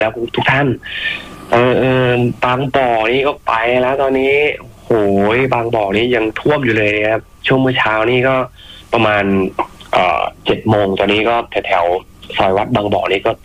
แล้วทุกท่านบางบ่อนี่ก็ไปแล้วตอนนี้โหยบางบ่อนี่ยังท่วมอยู่เลยครับช่วงเมื่อเช้านี่ก็ประมาณ7 โมงตอนนี้ก็แถวซอยวัดบางบ่อนี่ก็